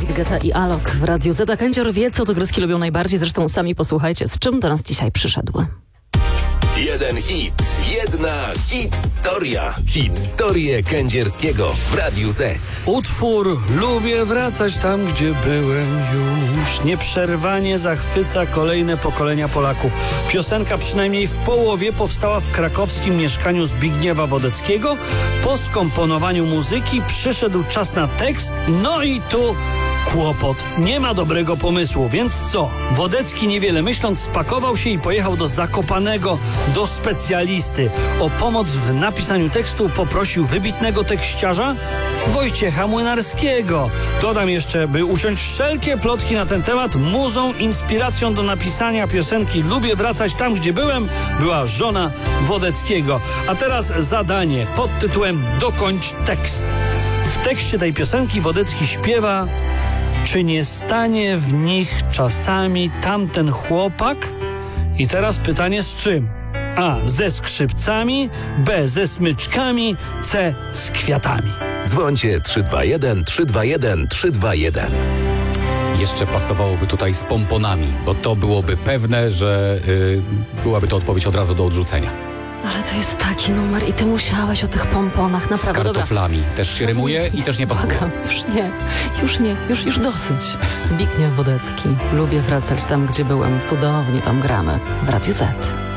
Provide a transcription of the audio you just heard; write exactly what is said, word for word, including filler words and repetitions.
David Guetta i Alok w Radiu Z. A Kędzior wie, co tygryski lubią najbardziej. Zresztą sami posłuchajcie, z czym do nas dzisiaj przyszedł. Jeden hit, jedna hit-storia. Hit-storię Kędzierskiego w Radiu Z. Utwór Lubię wracać tam, gdzie byłem już nieprzerwanie zachwyca kolejne pokolenia Polaków. Piosenka przynajmniej w połowie powstała w krakowskim mieszkaniu Zbigniewa Wodeckiego. Po skomponowaniu muzyki przyszedł czas na tekst, no i tu kłopot. Nie ma dobrego pomysłu, więc co? Wodecki niewiele myśląc spakował się i pojechał do Zakopanego, do specjalisty. O pomoc w napisaniu tekstu poprosił wybitnego tekściarza Wojciecha Młynarskiego. Dodam jeszcze, by uciąć wszelkie plotki na ten temat, muzą, inspiracją do napisania piosenki Lubię wracać tam, gdzie byłem, była żona Wodeckiego. A teraz zadanie pod tytułem Dokończ tekst. W tekście tej piosenki Wodecki śpiewa: czy nie stanie w nich czasami tamten chłopak? I teraz pytanie z czym? A. Ze skrzypcami, B. ze smyczkami, C. z kwiatami. Dzwońcie trzy dwa jeden, trzysta dwadzieścia jeden, trzysta dwadzieścia jeden. Jeszcze pasowałoby tutaj z pomponami, bo to byłoby pewne, że yy, byłaby to odpowiedź od razu do odrzucenia. Ale to jest taki numer i ty musiałeś o tych pomponach, Z naprawdę. kartoflami. Dobra. Też się rymuje i też nie pasuje. Błagam, już nie, już nie, już, już dosyć. Zbigniew Wodecki. Lubię wracać tam, gdzie byłem. Cudownie wam gramy w Radiu Z.